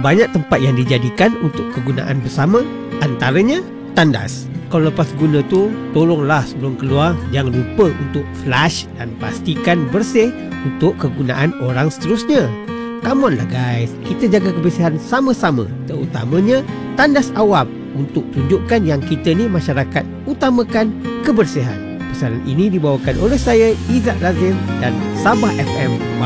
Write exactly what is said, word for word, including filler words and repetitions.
banyak tempat yang dijadikan untuk kegunaan bersama, antaranya tandas. Kalau lepas guna tu, tolonglah sebelum keluar jangan lupa untuk flush dan pastikan bersih untuk kegunaan orang seterusnya. Come on lah guys, kita jaga kebersihan sama-sama, terutamanya tandas awam, untuk tunjukkan yang kita ni masyarakat utamakan kebersihan. Pesanan ini dibawakan oleh saya, Izzat Lazim dan Sabah F M.